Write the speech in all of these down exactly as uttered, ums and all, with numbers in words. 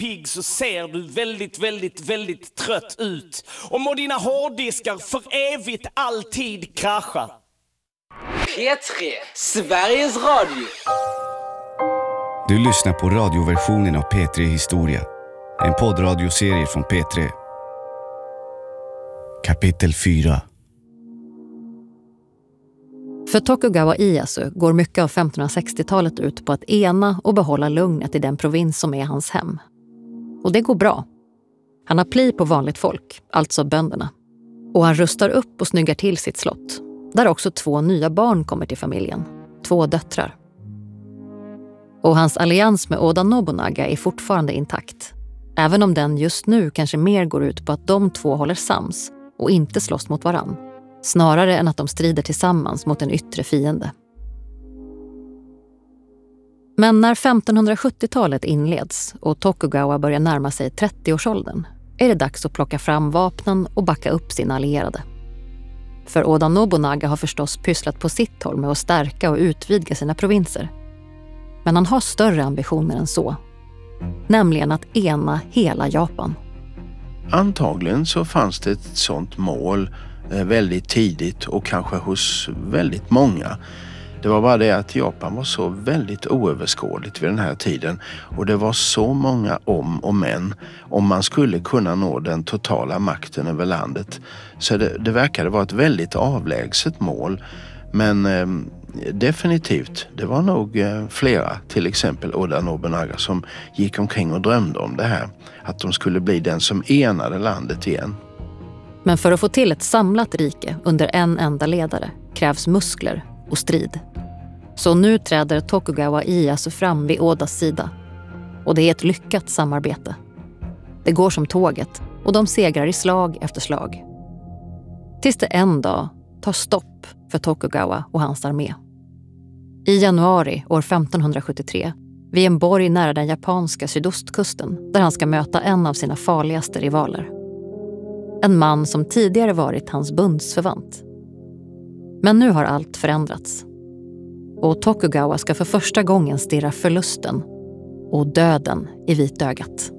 pigg så ser du väldigt, väldigt, väldigt trött ut. Och må dina hårddiskar för evigt alltid krascha. P tre, Sveriges Radio. Du lyssnar på radioversionen av P tre Historia. En poddradioserie från P tre. Kapitel fyra. För Tokugawa Ieyasu går mycket av femtonhundrasextiotalet ut på att ena och behålla lugnet i den provins som är hans hem. Och det går bra. Han har pli på vanligt folk, alltså bönderna. Och han rustar upp och snyggar till sitt slott, där också två nya barn kommer till familjen, två döttrar. Och hans allians med Oda Nobunaga är fortfarande intakt, även om den just nu kanske mer går ut på att de två håller sams och inte slåss mot varann, snarare än att de strider tillsammans mot en yttre fiende. Men när femtonhundrasjuttiotalet inleds och Tokugawa börjar närma sig trettioårsåldern är det dags att plocka fram vapnen och backa upp sina allierade. För Oda Nobunaga har förstås pysslat på sitt håll med att stärka och utvidga sina provinser. Men han har större ambitioner än så. Nämligen att ena hela Japan. Antagligen så fanns det ett sånt mål väldigt tidigt och kanske hos väldigt många. Det var bara det att Japan var så väldigt oöverskådligt vid den här tiden och det var så många om och men om man skulle kunna nå den totala makten över landet. Så det, det verkade vara ett väldigt avlägset mål, men eh, definitivt, det var nog eh, flera, till exempel Oda Nobunaga, som gick omkring och drömde om det här, att de skulle bli den som enade landet igen. Men för att få till ett samlat rike under en enda ledare krävs muskler och strid. Så nu träder Tokugawa Ieyasu fram vid Odas sida. Och det är ett lyckat samarbete. Det går som tåget och de segrar i slag efter slag. Tills det en dag tar stopp för Tokugawa och hans armé. I januari år femtonhundrasjuttiotre, vid en borg nära den japanska sydostkusten, där han ska möta en av sina farligaste rivaler. En man som tidigare varit hans bundsförvant. Men nu har allt förändrats. Och Tokugawa ska för första gången stirra förlusten och döden i vitögat.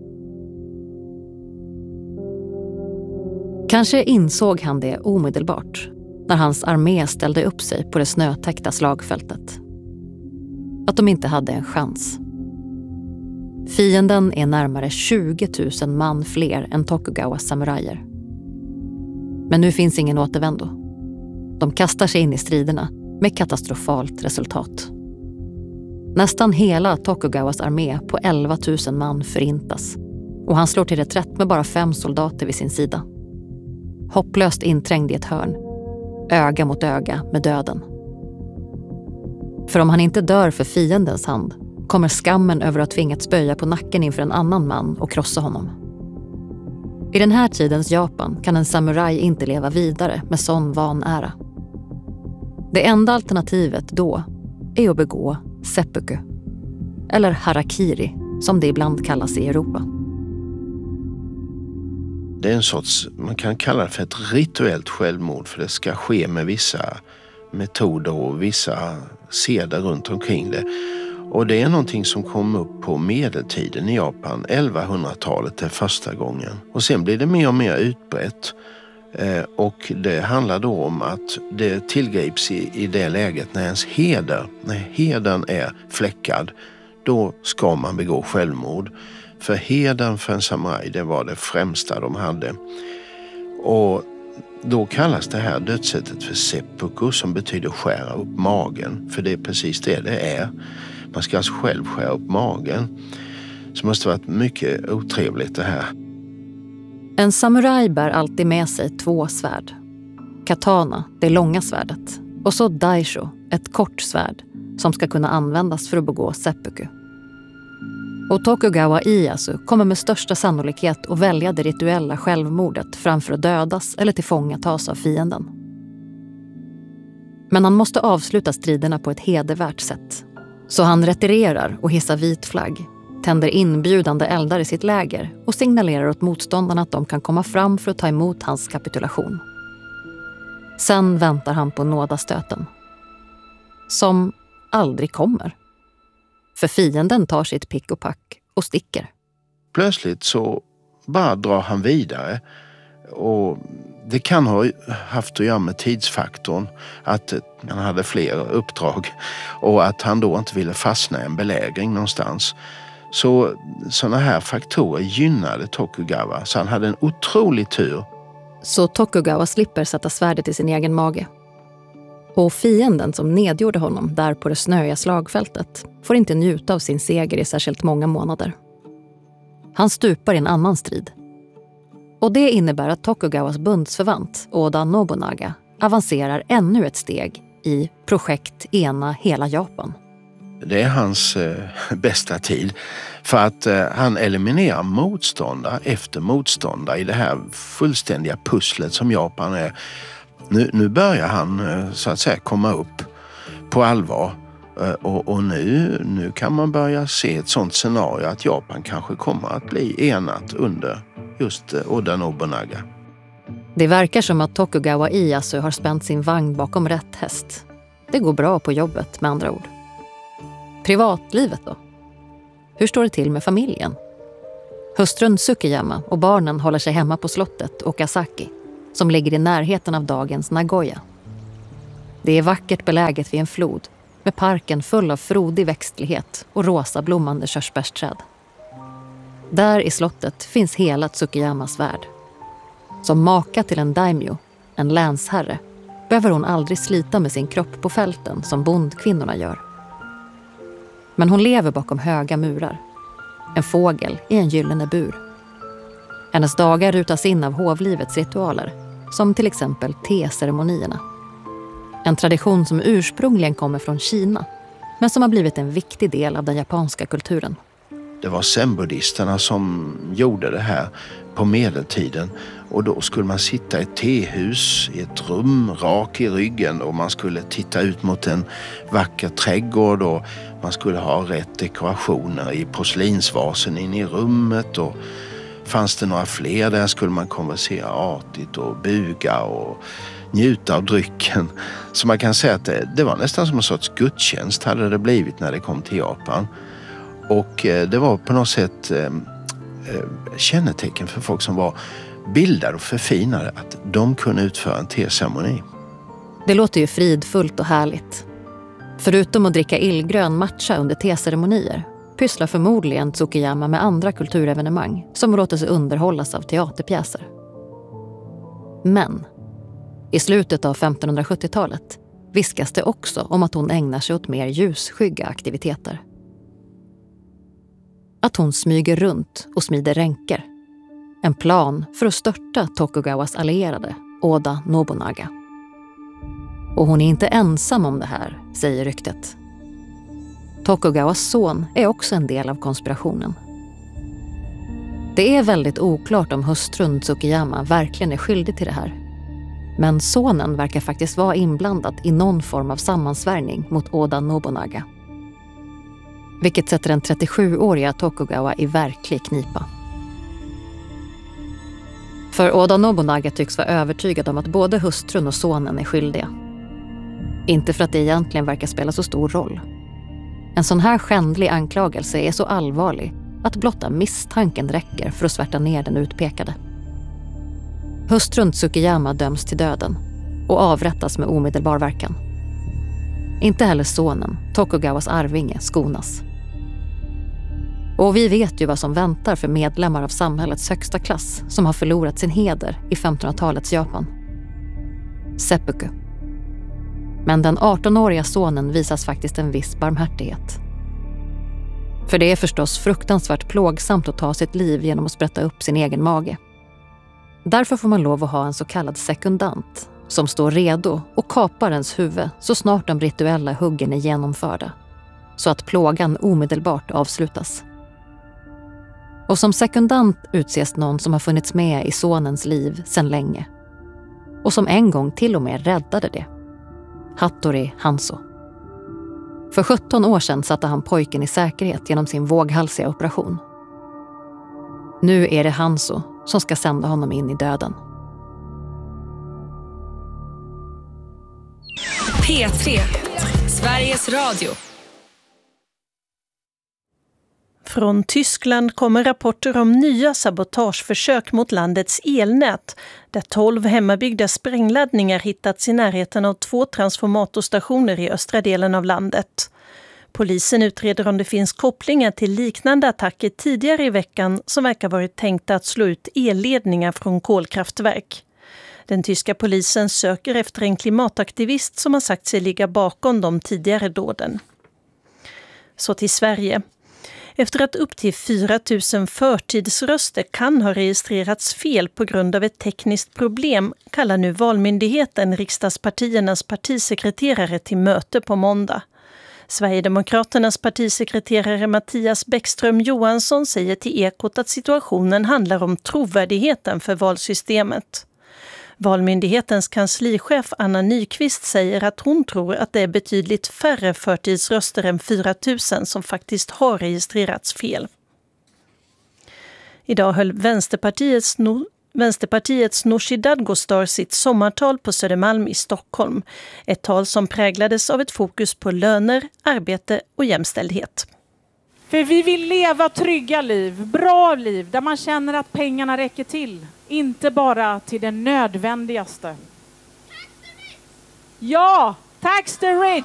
Kanske insåg han det omedelbart när hans armé ställde upp sig på det snötäckta slagfältet. Att de inte hade en chans. Fienden är närmare tjugo tusen man fler än Tokugawas samurajer. Men nu finns ingen återvändo. De kastar sig in i striderna med katastrofalt resultat. Nästan hela Tokugawas armé på elva tusen man förintas och han slår till reträtt med bara fem soldater vid sin sida. Hopplöst inträngd i ett hörn, öga mot öga med döden. För om han inte dör för fiendens hand kommer skammen över att tvingats böja på nacken inför en annan man och krossa honom. I den här tidens Japan kan en samuraj inte leva vidare med sån vanära. Det enda alternativet då är att begå seppuku, eller harakiri som det ibland kallas i Europa. Det är en sorts, man kan kalla det för ett rituellt självmord, för det ska ske med vissa metoder och vissa seder runt omkring det. Och det är någonting som kom upp på medeltiden i Japan, elvahundratalet är första gången. Och sen blir det mer och mer utbrett. Eh, och det handlar då om att det tillgrips i, i det läget när ens heder, när hedern är fläckad, då ska man begå självmord. För hedern för en samuraj, det var det främsta de hade. Och då kallas det här dödssättet för seppuku, som betyder skära upp magen. För det är precis det det är. Man ska alltså själv skära upp magen. Så det måste varit mycket otrevligt det här. En samuraj bär alltid med sig två svärd. Katana, det långa svärdet. Och så daisho, ett kort svärd som ska kunna användas för att begå seppuku. Och Tokugawa Ieyasu kommer med största sannolikhet att välja det rituella självmordet framför att dödas eller tillfångatas av fienden. Men han måste avsluta striderna på ett hedervärt sätt. Så han retirerar och hissar vit flagg, tänder inbjudande eldar i sitt läger och signalerar åt motståndarna att de kan komma fram för att ta emot hans kapitulation. Sen väntar han på nådastöten. Som aldrig kommer. För fienden tar sitt pick och pack och sticker. plötsligt så bara drar han vidare. Och det kan ha haft att göra med tidsfaktorn, att han hade fler uppdrag och att han då inte ville fastna i en belägring någonstans. Så sådana här faktorer gynnade Tokugawa, så han hade en otrolig tur. Så Tokugawa slipper sätta svärdet i sin egen mage. Och fienden som nedgjorde honom där på det snöiga slagfältet får inte njuta av sin seger i särskilt många månader. Han stupar i en annan strid. Och det innebär att Tokugawas bundsförvant, Oda Nobunaga, avancerar ännu ett steg i projekt ena hela Japan. Det är hans eh, bästa tid, för att eh, han eliminerar motståndare efter motståndare i det här fullständiga pusslet som Japan är. Nu, nu börjar han eh, så att säga komma upp på allvar eh, och, och nu, nu kan man börja se ett sånt scenario att Japan kanske kommer att bli enat under just eh, Oda Nobunaga. Det verkar som att Tokugawa Ieyasu har spänt sin vagn bakom rätt häst. Det går bra på jobbet med andra ord. Privatlivet då? Hur står det till med familjen? Hustrun Tsukiyama och barnen håller sig hemma på slottet Okazaki, som ligger i närheten av dagens Nagoya. Det är vackert beläget vid en flod, med parken full av frodig växtlighet och rosa blommande körsbärsträd. Där i slottet finns hela Tsukiyamas värld. Som maka till en daimyo, en länsherre, behöver hon aldrig slita med sin kropp på fälten som bondkvinnorna gör. Men hon lever bakom höga murar. En fågel i en gyllene bur. Hennes dagar rutas in av hovlivets ritualer, som till exempel teceremonierna. En tradition som ursprungligen kommer från Kina, men som har blivit en viktig del av den japanska kulturen. Det var zen-buddhisterna som gjorde det här på medeltiden. Och då skulle man sitta i ett tehus i ett rum, rak i ryggen, och man skulle titta ut mot en vacker trädgård och man skulle ha rätt dekorationer i porslinsvasen in i rummet, och fanns det några fler där skulle man konversera artigt och buga och njuta av drycken. Så man kan säga att det, det var nästan som en sorts gudstjänst hade det blivit när det kom till Japan. Och det var på något sätt eh, kännetecken för folk som var bildade och förfinade att de kunde utföra en teceremoni. Det låter ju fridfullt och härligt. Förutom att dricka illgrön matcha under teceremonier pysslar förmodligen Tsukiyama med andra kulturevenemang som låter sig underhållas av teaterpjäser. Men i slutet av femtonhundrasjuttiotalet viskas det också om att hon ägnar sig åt mer ljusskygga aktiviteter. Att hon smyger runt och smider ränker. En plan för att störta Tokugawas allierade, Oda Nobunaga. Och hon är inte ensam om det här, säger ryktet. Tokugawas son är också en del av konspirationen. Det är väldigt oklart om hustrun Tsukiyama verkligen är skyldig till det här. Men sonen verkar faktiskt vara inblandad i någon form av sammansvärjning mot Oda Nobunaga. Vilket sätter den trettiosjuåriga Tokugawa i verklig knipa. För Oda Nobunaga tycks vara övertygad om att både hustrun och sonen är skyldiga. Inte för att det egentligen verkar spela så stor roll. En sån här skändlig anklagelse är så allvarlig att blotta misstanken räcker för att svärta ner den utpekade. Hustrun Tsukiyama döms till döden och avrättas med omedelbar verkan. Inte heller sonen, Tokugawas arvinge, skonas. Och vi vet ju vad som väntar för medlemmar av samhällets högsta klass som har förlorat sin heder i femtonhundratalets Japan. Seppuku. Men den artonåriga sonen visas faktiskt en viss barmhärtighet. För det är förstås fruktansvärt plågsamt att ta sitt liv genom att sprätta upp sin egen mage. Därför får man lov att ha en så kallad sekundant som står redo och kapar ens huvud så snart de rituella huggen är genomförda, så att plågan omedelbart avslutas. Och som sekundant utses någon som har funnits med i sonens liv sedan länge och som en gång till och med räddade det. Hattori Hanzo. För sjutton år sedan satte han pojken i säkerhet genom sin våghalsiga operation. Nu är det Hanzo som ska sända honom in i döden. P tre, Sveriges Radio. Från Tyskland kommer rapporter om nya sabotageförsök mot landets elnät, där tolv hemmabyggda sprängladdningar hittats i närheten av två transformatorstationer i östra delen av landet. Polisen utreder om det finns kopplingar till liknande attacker tidigare i veckan som verkar varit tänkta att slå ut elledningar från kolkraftverk. Den tyska polisen söker efter en klimataktivist som har sagt sig ligga bakom de tidigare dåden. Så till Sverige. Efter att upp till fyra tusen förtidsröster kan ha registrerats fel på grund av ett tekniskt problem kallar nu Valmyndigheten riksdagspartiernas partisekreterare till möte på måndag. Sverigedemokraternas partisekreterare Mattias Bäckström Johansson säger till Ekot att situationen handlar om trovärdigheten för valsystemet. Valmyndighetens kanslichef Anna Nyqvist säger att hon tror att det är betydligt färre förtidsröster än fyra tusen som faktiskt har registrerats fel. Idag höll Vänsterpartiets, no- Vänsterpartiets Nooshi Dadgostar sitt sommartal på Södermalm i Stockholm. Ett tal som präglades av ett fokus på löner, arbete och jämställdhet. För vi vill leva trygga liv, bra liv, där man känner att pengarna räcker till. Inte bara till det nödvändigaste. Ja, tax the rich!